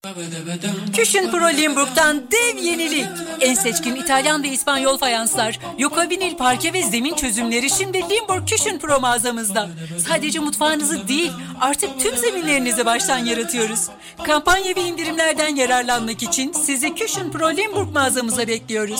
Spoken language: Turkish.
Cushion Pro Limburg'dan dev yenilik. En seçkin İtalyan ve İspanyol fayanslar, Yoko vinil parke ve zemin çözümleri şimdi Limburg Cushion Pro mağazamızda. Sadece mutfağınızı değil, artık tüm zeminlerinizi baştan yaratıyoruz. Kampanya ve indirimlerden yararlanmak için sizi Cushion Pro Limburg mağazamıza bekliyoruz.